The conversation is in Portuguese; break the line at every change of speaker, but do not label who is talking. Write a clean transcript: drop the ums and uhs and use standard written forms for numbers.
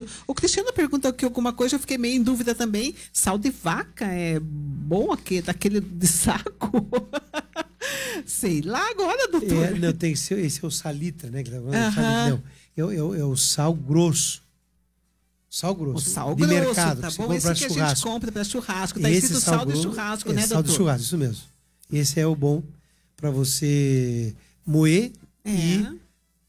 O Cristiano pergunta aqui alguma coisa, eu fiquei meio em dúvida também. Sal de vaca é bom aqui, daquele de saco? Sei lá agora, doutor.
Não, tem que ser, esse é o salitra, né? Que tá falando, salitra, não. É o sal grosso. Sal grosso.
O sal
de
grosso,
mercado,
tá
que você
bom?
compra
Esse que a gente compra para churrasco. Tá
esse
escrito sal de churrasco, né, doutor?
Sal de churrasco, isso mesmo. Esse é o bom para você moer e